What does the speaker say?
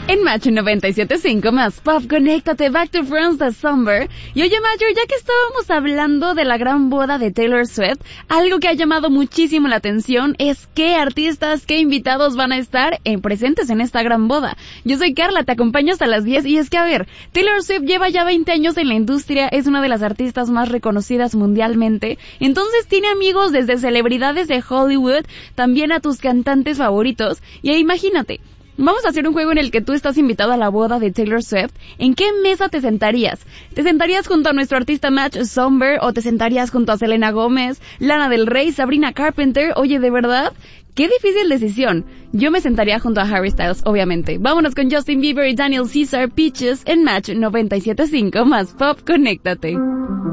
En Match 97.5 más Pop, conéctate, Back to Friends de Summer. Y oye, Major, ya que estábamos hablando de la gran boda de Taylor Swift, algo que ha llamado muchísimo la atención es qué artistas, qué invitados van a estar presentes en esta gran boda. Yo soy Carla, te acompaño hasta las 10 y es que, a ver, Taylor Swift lleva ya 20 años en la industria, es una de las artistas más reconocidas mundialmente, entonces tiene amigos desde celebridades de Hollywood, también a tus cantantes favoritos, y imagínate, vamos a hacer un juego en el que tú estás invitado a la boda de Taylor Swift. ¿En qué mesa te sentarías? ¿Te sentarías junto a nuestro artista Match Summer o te sentarías junto a Selena Gómez, Lana del Rey, Sabrina Carpenter? Oye, ¿de verdad? ¡Qué difícil decisión! Yo me sentaría junto a Harry Styles, obviamente. Vámonos con Justin Bieber y Daniel Caesar, Peaches en Match 97.5 más Pop, conéctate.